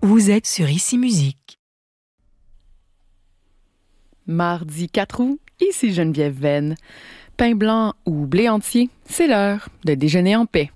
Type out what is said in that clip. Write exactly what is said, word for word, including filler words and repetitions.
Vous êtes sur Ici Musique. Mardi quatre août, ici Geneviève Venn. Pain blanc ou blé entier, c'est l'heure de déjeuner en paix.